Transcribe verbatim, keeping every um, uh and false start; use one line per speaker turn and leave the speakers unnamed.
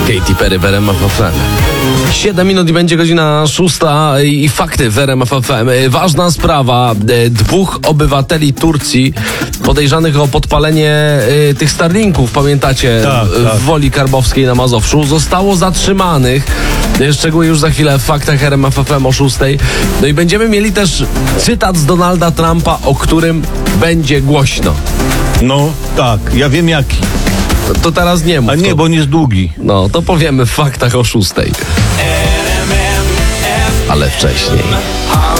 Katy Perry w R M F F M. siedem minut i będzie godzina szósta i fakty w R M F F M. Ważna sprawa. Dwóch obywateli Turcji podejrzanych o podpalenie y, tych Starlinków, pamiętacie,
Tak,
w
tak.
Woli Karbowskiej na Mazowszu, zostało zatrzymanych. Szczegóły już za chwilę w faktach R M F F M o szóstej. No i będziemy mieli też cytat z Donalda Trumpa, o którym będzie głośno.
No, tak, ja wiem jaki.
To teraz nie mów.
A nie,
to,
bo on jest długi.
No, to powiemy w faktach o szóstej. Ale wcześniej.